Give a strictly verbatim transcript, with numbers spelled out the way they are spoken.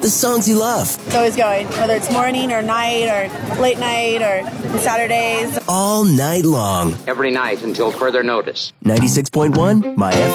the songs you love. It's always going, whether it's morning or night or late night or Saturdays. All night long. Every night until further notice. ninety-six point one, My F M.